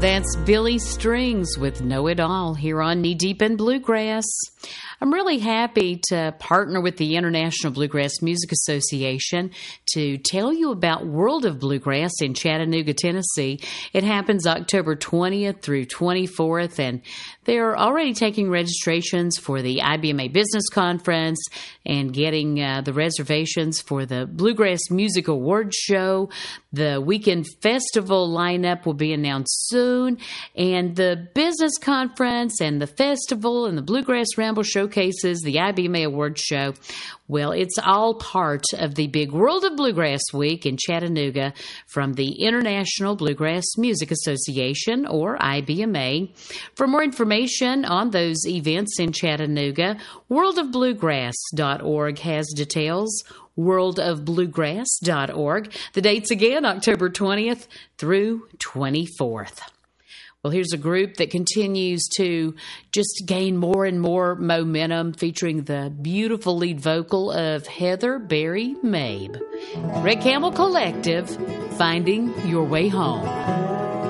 That's Billy Strings with Know It All here on Knee Deep in Bluegrass. I'm really happy to partner with the International Bluegrass Music Association to tell you about World of Bluegrass in Chattanooga, Tennessee. It happens October 20th through 24th, and they're already taking registrations for the IBMA Business Conference and getting the reservations for the Bluegrass Music Awards Show. The weekend festival lineup will be announced soon, and the business conference and the festival and the Bluegrass Ramble showcases, the IBMA Awards Show. Well, it's all part of the big World of Bluegrass Week in Chattanooga from the International Bluegrass Music Association, or IBMA. For more information on those events in Chattanooga, worldofbluegrass.org has details. worldofbluegrass.org. The dates again, October 20th through 24th. Well, here's a group that continues to just gain more and more momentum, featuring the beautiful lead vocal of Heather Berry Mabe. Red Camel Collective, Finding Your Way Home.